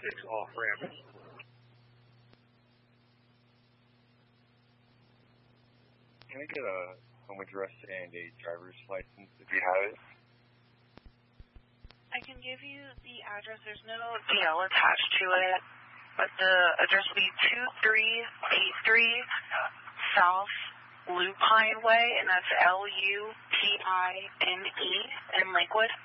off-ramp. Can I get a home address and a driver's license if you have it? I can give you the address. There's no DL attached to it, but the address will be 2383 South Lupine Way, and that's Lupine in Lakewood.